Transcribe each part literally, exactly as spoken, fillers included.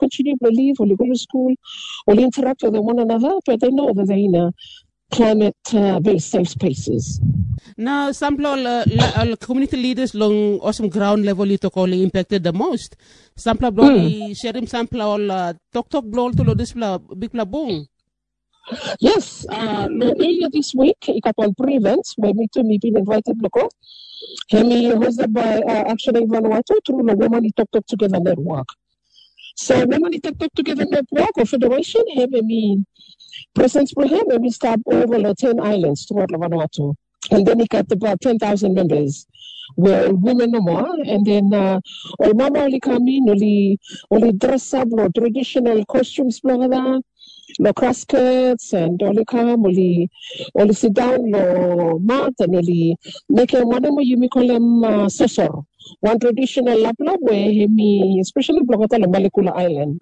continue to live, or go to school, or interact with one another, but they know that they're in a climate-based uh, safe spaces. Now, some uh, community leaders long awesome ground level ito ko impacted the most. Some blo mm. sharing some all talk talk blow to this big bong. Yes, uh, earlier this week, I got one pre-events where me to me been invited local. Hemi hosted by uh, Action Aid Vanuatu through the Women Talk Talk Together Network. So Women Talk Talk Together Network or Federation have me presence for him and we start over the ten islands throughout Vanuatu. And then he got about ten thousand members were women no more. And then uh, all mama only come in, only, only dress up, no traditional costumes, blah, blah, no cross skirts, and only come, only, only sit down, no mat, and only make a one of you may call them uh, sosor. One traditional lapla where he, especially Blogata Malikula Island,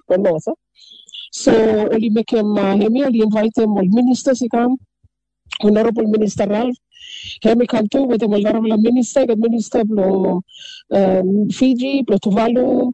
so only make him, uh, he only invite him, all ministers, he come, Honorable Minister Ralph. Here we come to with the Honorable Minister, the Minister of um, Fiji, Tuvalu,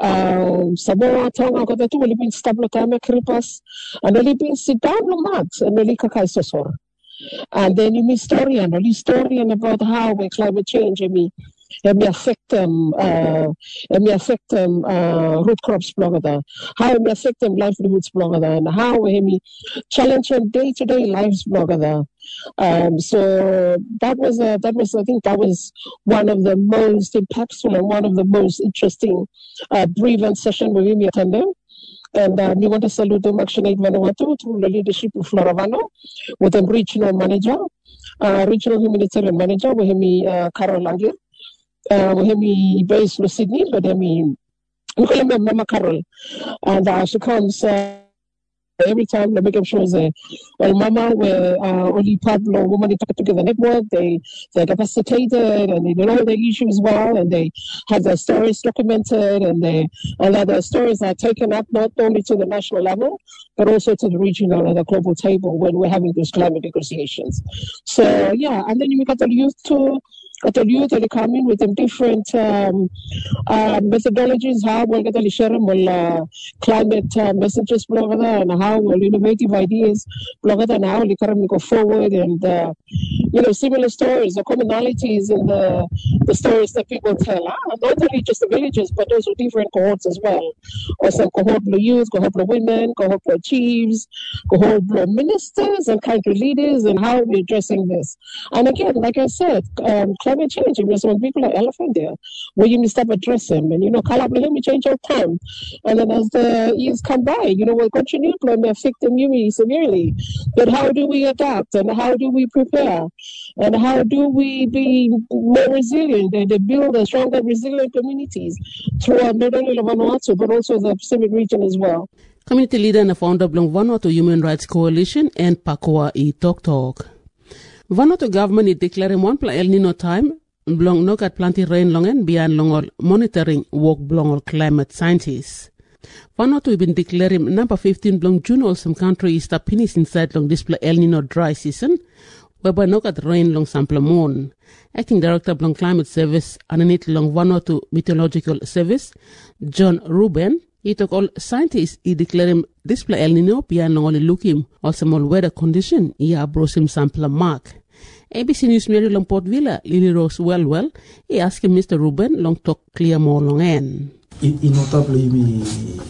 uh, Samoa, Tonga, got the two only been stablo time, Kripas, and only been sit down no mats, and only Kakai Sosor. And then you meet historian, only historian about how we climate change, I mean, it may affect them, uh, it may affect them, uh, root crops blogger, how it may affect them livelihoods blogger, and how it may challenge them day-to-day lives blogger. Um, so that was, uh, that was, I think that was one of the most impactful and one of the most interesting uh, brief session we may attended. And uh, we want to salute them, Action Aid Vanuatu, through the leadership of Floravano, with the regional manager, uh, regional humanitarian manager, with him, uh, Carol Langir. Uh, we have me based in Sydney, but I mean, we call her Mama Carol, and uh, she comes uh, every time. The makeup shows a well, Mama, where uh, only Pablo women talk together network. They they're capacitated and they know the issues well, and they have their stories documented, and they and that their stories are taken up not only to the national level but also to the regional and the global table when we're having those climate negotiations. So yeah, and then you got the youth too. Got the youth that come in with them different um, uh, methodologies, how we're going to share them uh, climate uh, messages, blogger, and how well, innovative ideas, blogger, and how they can go forward, and uh, you know, similar stories, the commonalities in the the stories that people tell. Ah, not only just the villages, but also different cohorts as well. Or some cohort of youth, cohort of women, cohort of chiefs, cohort of ministers and country leaders, and how we're addressing this. And again, like I said, um, climate change, because when people are elephant there, where you stop address them, and you know, let me change our time. And then as the years come by, you know, we'll continue to affect the community severely. But how do we adapt, and how do we prepare, and how do we be more resilient and build a stronger, resilient communities throughout not only Vanuatu but also the Pacific region as well? Community leader and founder of Vanuatu Human Rights Coalition and Pakua i Talk Talk. Vanuatu government is declaring one El Nino time, blong no kat plenty rain longen beyond long monitoring work blong climate scientists. Vanuatu been declaring number fifteen blong June or some country is tapinis inside long display El Nino dry season, whereby no kat rain long sample moon. Acting Director blong Climate Service underneath long Vanuatu Meteorological Service, John Ruben, he took all scientists he declaring display El Nino beyond long only looking also more weather condition he abrosim sample mark. A B C News Mary long Port Villa, Lily Rose well well, he asked him Mister Ruben long talk clear more long end. Notably me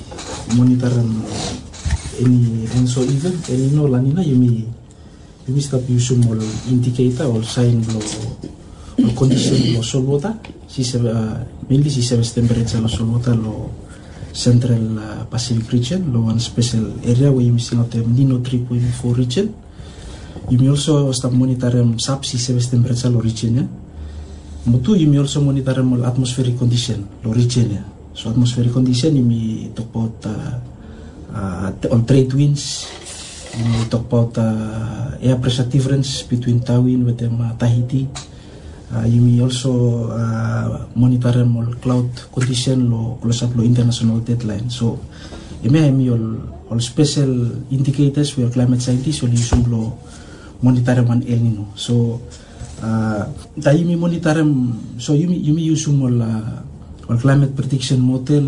monitor any rainfall event, El Nino La Nina, you may you may stop using more indicator or sign or condition of soil water. She uh, mainly she says temperature of soil water low Central uh, Pacific region, low one special area where you may see not the Nino three point four region. You may also start monitoring subsea surface temperature low region. Yeah? Mutu, you may also monitor atmospheric condition low region. Yeah? So atmospheric condition, you may talk about uh, uh, on trade winds. You may talk about uh, air pressure difference between Tawin with them, uh, Tahiti. Uh, you may also uh, monitor more cloud condition lo close up lo international deadline. So you may have all, all special indicators for climate scientists or use lo monitor one El Nino. So uh, you may monitor so you may you may use more uh, or climate prediction model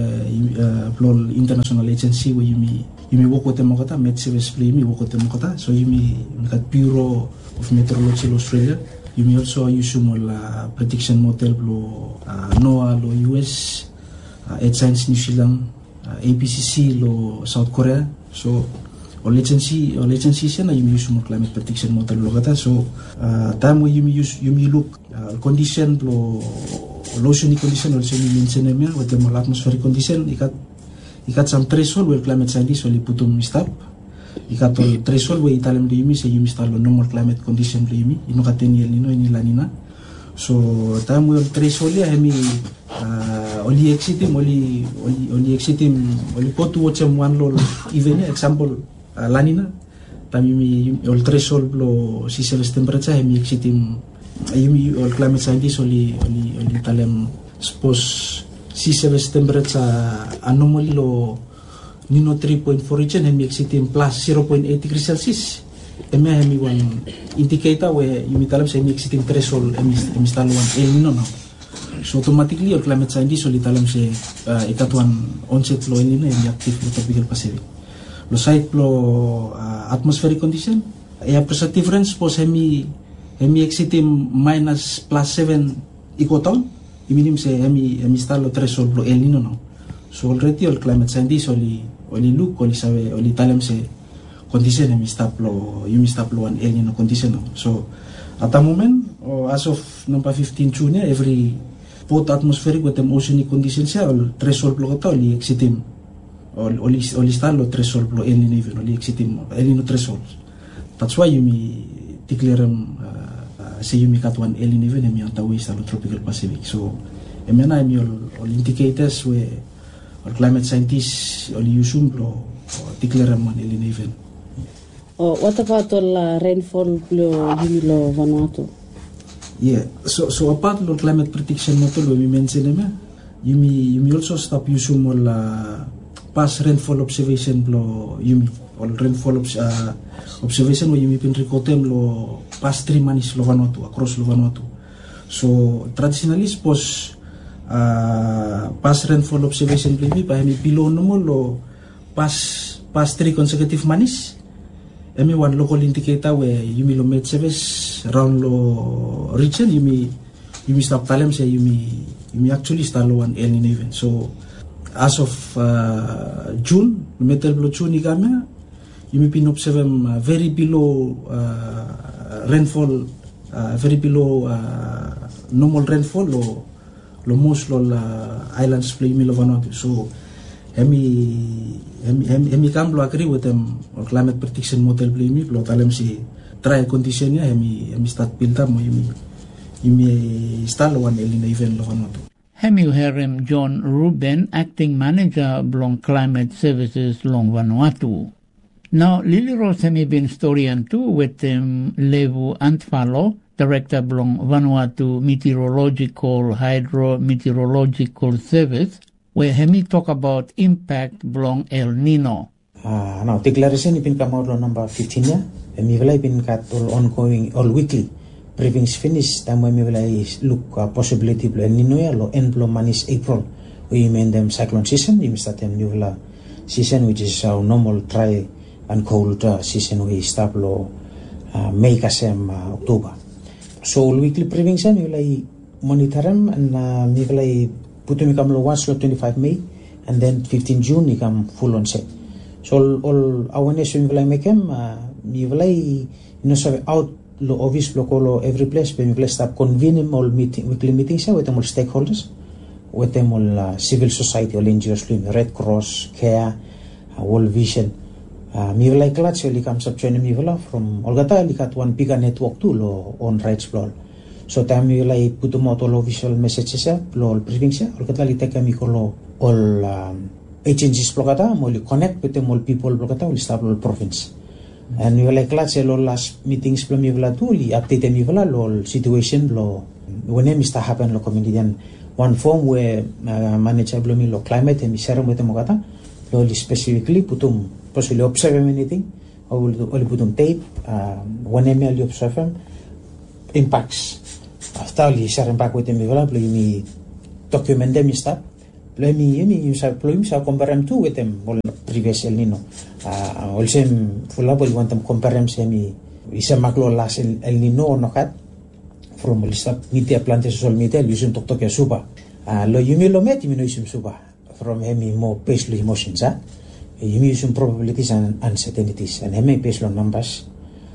uh, plol international agency where you me you me work with them kata met service play me work with them kata so you me kat Bureau of Meteorology Australia you me also use more uh, prediction model lo uh, NOAA lo U S uh, Earth Science New Zealand uh, A P C C lo South Korea so all agency all agencies na you me use more climate prediction model lo kata so uh, time where you me use you me look uh, condition lo low sonic condition also you mention them with the atmospheric condition ikat ikat some threshold where climate scientists only put them stop ikat all threshold where italem do you me say you start lo normal climate condition do you me ino katen El Nino ini La Nina so time where threshold ya hemi uh, only exitim only only only exitim only go to watch them one lo even example uh, La Nina time you me all threshold lo sea surface temperature hemi exitim you all climate scientists only only only tell them suppose sea surface temperature anomaly lo Nino three point four region and makes it in plus zero point eight degrees Celsius and may have one indicator where you tell them say makes it in threshold and install one El Nino now so automatically your climate scientists only tell them say uh, ikat one onset lo El Nino and active lo tropical Pacific lo site lo uh, atmospheric condition air pressure difference suppose hemi hemi exitim minus plus seven equaton iminim se hemi hemi stalo threshold lo El Nino no so already all climate scientists only only look only sabe only talem se condition hemi stap lo yumi stap lo an El Nino condition no so at the moment or as of number fifteen June every both atmospheric with them oceanic conditions ya all threshold lo kata only exitim only only stalo threshold lo El Nino even only exitim El Nino threshold that's why yumi declare um, uh, say you make at one El Nino even emi on the west of the tropical Pacific so emi na emi all, all indicators where all climate scientists all use um lo declare um one El Nino even. Oh, what about all uh, rainfall lo yumi lo Vanuatu? Yeah, so so apart lo climate prediction model we mention emi yumi yumi also stop use um all uh, past rainfall observation lo yumi all rainfall obs uh, observation where you been recorded lo past three months lo Vanuatu across lo Vanuatu so traditionally suppose uh, past rainfall observation maybe by me below normal lo past past three consecutive months emi one local indicator where you me lo made service around lo region you me you me stop talem say you me you me actually start lo one El Nino event so as of uh, June metal blow June igame you may been observing uh, very below uh, rainfall, uh, very below uh, normal rainfall lo lo most lo uh, islands play me lo Vanuatu. So hemi hemi hemi kam lo agree with them or climate prediction model play me lo talem si dry condition ya hemi hemi start build up mo yumi yumi start lo one El Nino event lo Vanuatu. Hemi herem John Ruben, acting manager Blong Climate Services Long Vanuatu. Now, Lily Rose hemi been historian too with um, Levu Antfalo, director Blong Vanuatu Meteorological Hydrometeorological Service, where hemi talk about impact Blong El Nino. Uh, now, declaration ibin come out on number fifteen ya. Hemi vela ibin kat all ongoing, all weekly. Briefings finish, time when we will look uh, possibility of El Nino ya lo end blow manis April. We mean them cyclone season, we start them new season which is our normal dry and cold uh, season we start lo uh, May kasem uh, October. So weekly briefings we will monitor them and uh, we will put them come lo once lo twenty-five May and then fifteen June we come full on set. So all, all awareness we will make them uh, we will you know so out lo office lo colo every place we will start convening all meeting weekly meetings with them all stakeholders with them all uh, civil society all N G Os Red Cross Care uh, World Vision uh, mi will like lots really comes up joining mi will from Olgata likat one bigger network too lo on rights blow so time mi will put them out all official messages ya lo briefings ya Olgata li take mi colo all um, agencies blogata moli connect with them all people blogata will start all province. And we will like lots of last meetings from me will do li update me will lo situation lo when it start happen lo community and one form where uh, manager lo me lo climate and share with them gata lo specifically putum possibly observe anything or will only putum tape uh, when me ali observe impacts after li share back with them will lo me document them stuff. Let me, you mean, you shall play, shall compare them too with them, all previous El Nino. Uh, also, Fulabo, you want them compare them, semi, is a maclo last El Nino or no hat from Lista media planted social media, using to talk a suba. Uh, lo you may lo met, you know, some suba from hemi more basely emotions, ah. You use some probabilities and uncertainties, and hemi based on numbers,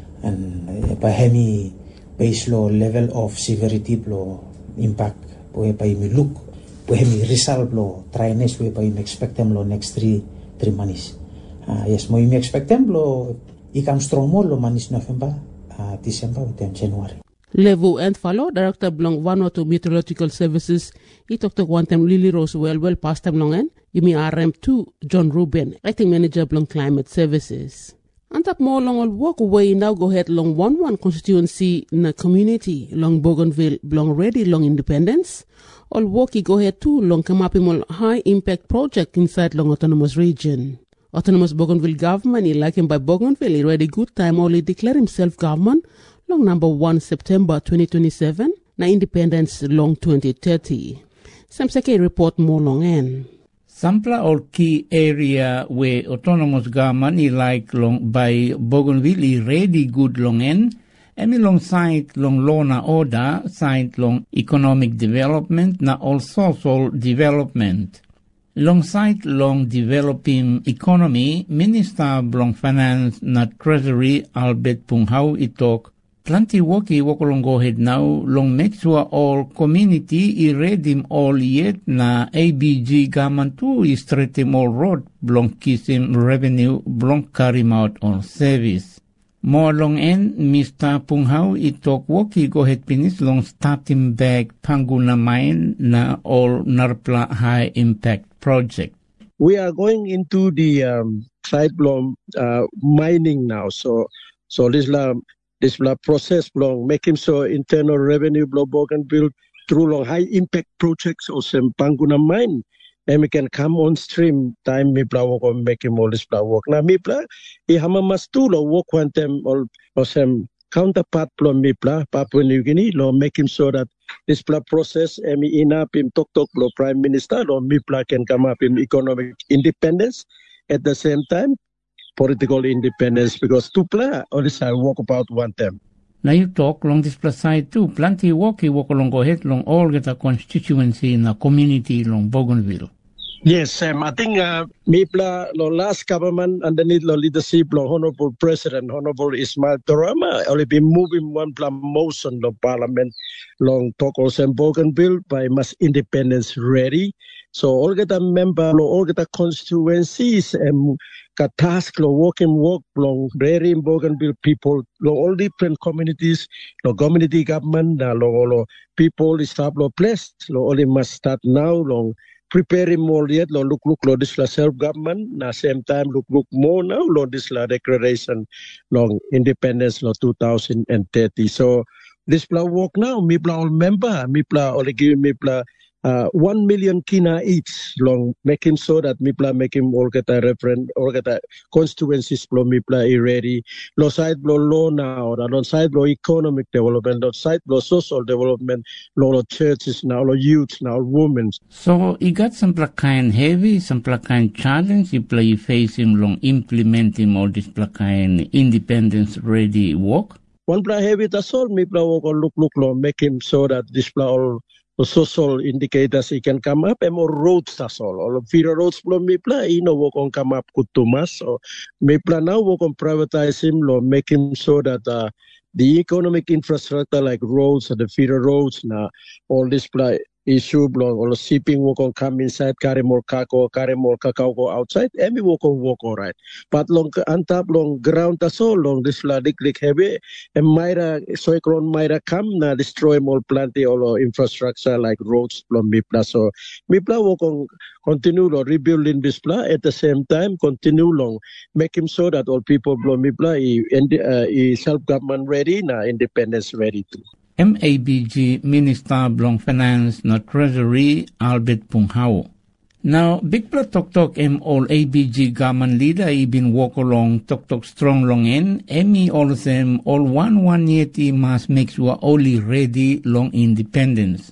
and by hemi based level of severity, blow impact, whereby me look. Hemi result lo trainers we pa expect them lo next three three months. Uh, yes, mo imi expect them lo ikam strong mo lo manis November, uh, December with January. Levu and follow Director Blong Vanuatu Meteorological Services. He talked to one time Lily Rose well well past time longen. Yumi R M two John Ruben, Acting Manager Blong Climate Services. Antap mo long all walk away now go ahead long one one constituency na community long Bougainville Blong Ready long Independence. All walkie go ahead too long Kamapimol high impact project inside long autonomous region. Autonomous Bougainville government elected by Bougainville already good time only declare himself government long number one September twenty twenty-seven na independence long twenty thirty. Samseke report more long end. Sampla or key area where autonomous government like long by Bougainville already good long end. Emi long side long law na order, side long economic development na all social development. Long side long developing economy, Minister long finance na treasury Albert Punghau itok. Plenty worky walk along go ahead now, long make sure all community i redim all yet na A B G government too is treating all road, blong kisim revenue, blong carry out on service. More long end, Mister Punghau itok walky go ahead finish long starting back Panguna mine na all Narpla high impact project. We are going into the um, side block uh, mining now, so so this la this la process block making so internal revenue block Bougainville through long high impact projects or some Panguna mine. And we can come on stream time me pla work on making all this pla work. Now me pla I hama mas tu lo work one time or or some counterpart pla me pla Papua New Guinea lo making sure that this pla process emi ina pim tok tok lo prime minister lo me pla can come up in economic independence at the same time political independence because two pla or this I work about one time. Now you talk along this plus side too. Plenty walk you walk along go ahead long all get a constituency in a community long Bougainville. Yes, Sam. I think uh, Mipla, the last government underneath the leadership of Honorable President, Honorable Ismail Torama, only been moving one plan motion of Parliament long talk also in Bougainville by mass independence ready. So all get a member, all get a constituencies and ka task lo working work long ready in Bougainville people, lo all different communities, lo community government, lo lo people is start lo place, lo only must start now long. Preparing more yet, lo look look lo this la self government. Na same time look look more now lo this la declaration long independence lo two thousand thirty. So this pla work now. Me pla all member. Me pla only give me pla uh, one million kina each long making sure that me pla making all get a reference all get a constituencies lo me pla ready. Lo side lo law now. Lo side lo economic development. Lo side lo social development. Lo churches now. Lo youth now. Women. So you got some kind heavy, some kind challenge you play facing long implementing all this kind independence ready work. One plan heavy that's all me plan work look look long make him so that this plan all social indicators he can come up and more roads that's all. All of feeder roads plan me plan you know work on come up kutumas so me plan now work on privatize him lo make him so that uh, the economic infrastructure like roads and the feeder roads now all this plan issue long or shipping work on come inside carry more cargo carry more cacao go outside and we work on work all right but long on top long ground that's all long this floodic like heavy and myra cyclone myra come na destroy more plenty all infrastructure like roads from Mipla so Mipla work on continue lo rebuilding this pla at the same time continue long make him so that all people from Mipla and uh, self government ready na independence ready too. M A B G Minister Blong Finance na Treasury Albert Punghau. Now, big pla tok tok em all A B G government leader I been walk along tok tok strong long en emi all of them all one one yeti must make sure only ready long independence.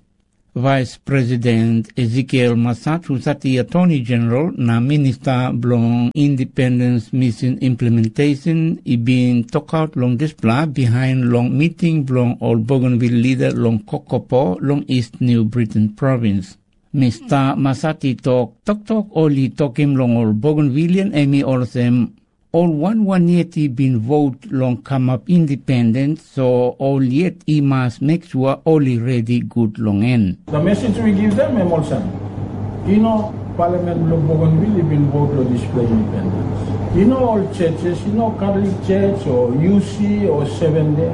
Vice President Ezekiel Masatu sati Attorney General na Minister blong Independence Mission Implementation ibin talk out long display behind long meeting blong Old Bougainville leader long Kokopo long East New Britain Province. Mister Masati talk talk talk oli talking long Old Bougainvillean emi olsem all one one yet been vote long come up independent, so all yet he must make sure all ready good long end. The message we give them, Emolson, you know, Parliament of Bougainville been vote to display independence. You know all churches, you know Catholic Church or U C or Seven Day.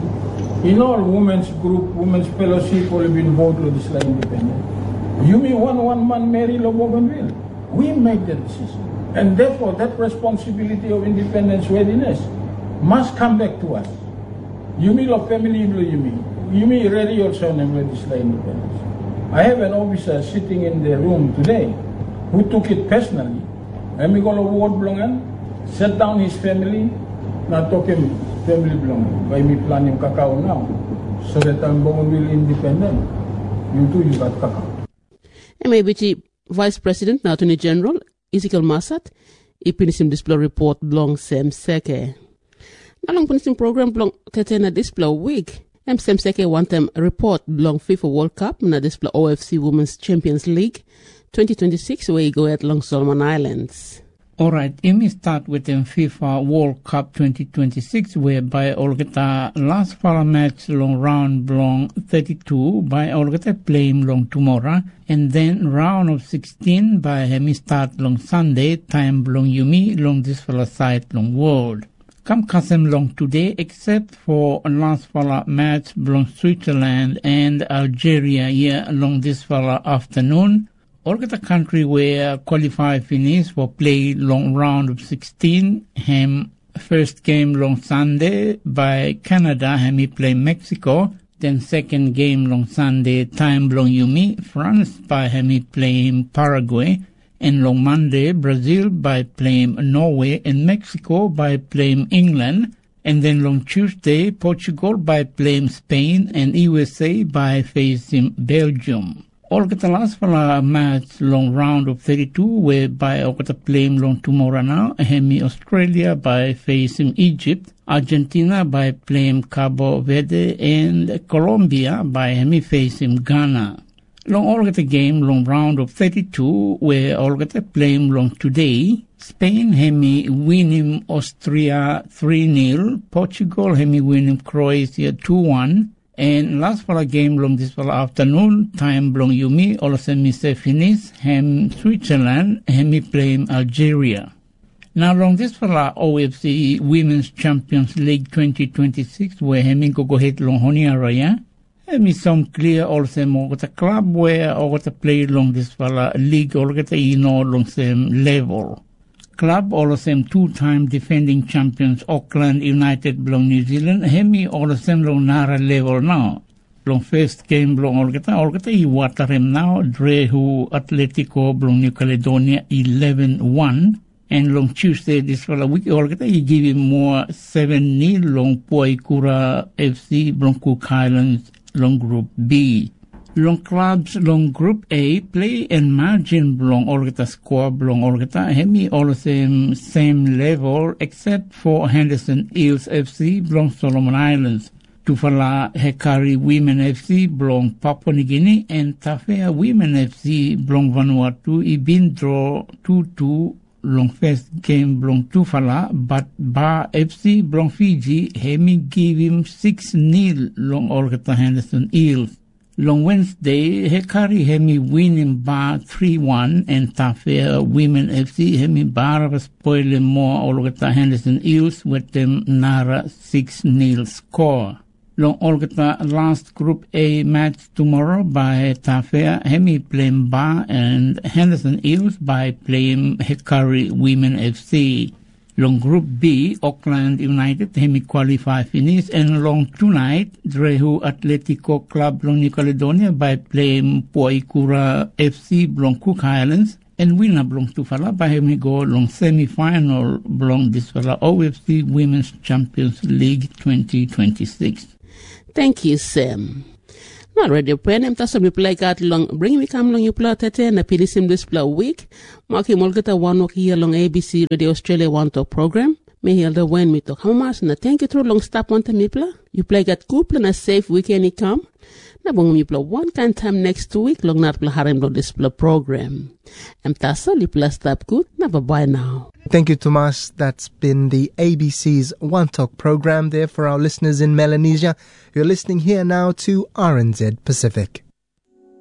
You know all women's group, women's fellowship all been vote to display independence. You mean one one man Mary Lo Bougainville? We make the decision. And therefore, that responsibility of independence readiness must come back to us. You mean your family, you mean. You mean ready also and legislate independence. I have an officer sitting in the room today who took it personally. And we got a ward belonging, set down his family, now talk him family belonging. By me planning cacao now. So that I'm Bougainville independent. You too, you got cacao. And maybe the Vice President, now Attorney General, Ezekiel Masat, ipinisim display report blong Sem Seke. Nalong pinisim program blong tetena display week. Em Sem Seke wantem report blong FIFA World Cup na display O F C Women's Champions League twenty twenty-six where you go at long Solomon Islands. Alright, let me start with the FIFA World Cup twenty twenty-six, whereby Olgata last fall match long round long thirty-two by Olgata playing long tomorrow, and then round of sixteen by Hemi start long Sunday, time long Yumi long this fella side long world. Come Kasem long today, except for last fall match long Switzerland and Algeria here long this fall afternoon. Olgata country where qualify finish for play long round of sixteen. Hem first game long Sunday by Canada. Hemi play Mexico. Then second game long Sunday time long Yumi. France by Hemi playing Paraguay. And long Monday Brazil by playing Norway. And Mexico by playing England. And then long Tuesday Portugal by playing Spain. And U S A by facing Belgium. Olgata last for a match long round of thirty-two whereby Olgata playing long tomorrow now. Hemi Australia by facing Egypt. Argentina by playing Cabo Verde. And Colombia by Hemi facing Ghana. Long Olgata game long round of thirty-two where Olgata playing long today. Spain Hemi winning Austria three nil. Portugal Hemi winning Croatia two one. And last for a game long this for afternoon, time long Yumi, also Mister Finish, hem Switzerland, hemi playing Algeria. Now long this for O F C Women's Champions League twenty twenty-six, where hemi go go hit long Honi Araya. Hemi some clear also more the club where or the play long this for league or get a know long same level. Club all the same two-time defending champions Auckland United belong New Zealand. Hemi all the same long Nara level now. Long first game belong Olgata. Olgata I waterem now. Drehu Atletico belong New Caledonia eleven one. And long Tuesday this for a week Olgata I give him more seven nil long Poikura F C belong Cook Islands long Group B. Long clubs, long Group A, play and margin belong Olgata score belong Olgata. Hemi all the same, same level except for Henderson Eels F C belong Solomon Islands. Tufala Hekari Women F C belong Papua New Guinea and Tafea Women F C belong Vanuatu. Ibin draw two two long first game belong Tufala, but Ba F C belong Fiji. Hemi give him six nil long Olgata Henderson Eels. Long Wednesday, Hekari Hemi winning bar three one and Tafea Women F C Hemi bar spoiling more Olgata Henderson Eels with them Nara six nil score. Long Olgata last Group A match tomorrow by Tafea Hemi playing bar and Henderson Eels by playing Hekari Women F C. Long Group B, Auckland United, hemi qualify finish, and long tonight, Drehu Atletico Club, long New Caledonia, by playing Poikura F C, long Cook Islands, and winner belong to Fala, by hemi go long semi-final, belong this Fala O F C Women's Champions League twenty twenty-six. Thank you, Sam. Na radio pen em tasam mi play kat long bring me come long you play tete na pinisim this play week. Maki molgata one ok here long A B C Radio Australia One Talk program. Me hilda when me talk hamas na thank you through long stop on me play. You play kat couple na safe weekend i come. Na bong mi play one kind time next week long nat play harem lo this play program. Em tasa li play stop good na bye bye now. Thank you, Tomas. That's been the A B C's One Talk program there for our listeners in Melanesia. You're listening here now to R N Z Pacific.